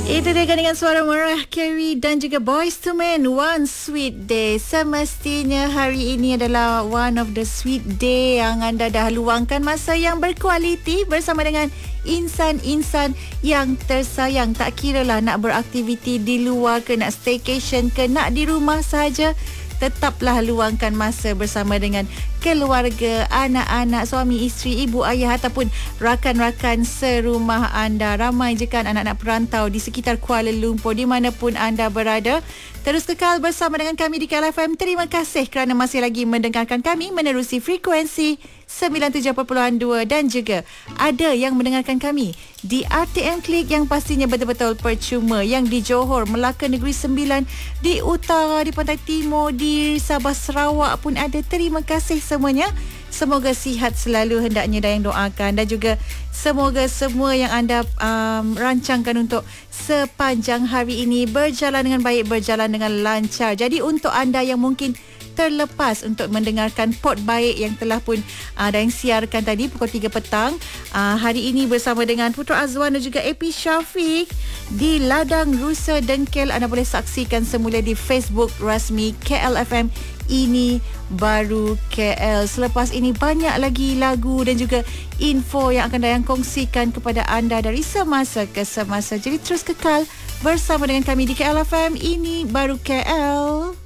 Itu dia dengan suara Mariah Carey dan juga Boyz II Men, One Sweet Day. Semestinya hari ini adalah one of the sweet day yang anda dah luangkan masa yang berkualiti bersama dengan insan-insan yang tersayang. Tak kiralah nak beraktiviti di luar ke, nak staycation ke, nak di rumah saja, tetaplah luangkan masa bersama dengan keluarga, anak-anak, suami, isteri, ibu, ayah ataupun rakan-rakan serumah anda. Ramai je kan anak-anak perantau di sekitar Kuala Lumpur, di mana pun anda berada. Terus kekal bersama dengan kami di KLFM. Terima kasih kerana masih lagi mendengarkan kami menerusi frekuensi 97.2 dan juga ada yang mendengarkan kami di RTM Klik yang pastinya betul-betul percuma, yang di Johor, Melaka Negeri Sembilan, di utara, di Pantai Timur, di Sabah Sarawak pun ada. Terima kasih semuanya. Semoga sihat selalu hendaknya Dayang doakan, dan juga semoga semua yang anda rancangkan untuk sepanjang hari ini berjalan dengan baik, berjalan dengan lancar. Jadi untuk anda yang mungkin terlepas untuk mendengarkan pot baik yang telah pun Dayang siarkan tadi pukul 3 petang, hari ini bersama dengan Putra Azwan dan juga AP Syafiq di Ladang Rusa Dengkel, anda boleh saksikan semula di Facebook rasmi KLFM Ini Baru KL. Selepas ini banyak lagi lagu dan juga info yang akan Dayang kongsikan kepada anda dari semasa ke semasa. Jadi terus kekal bersama dengan kami di KLFM Ini Baru KL.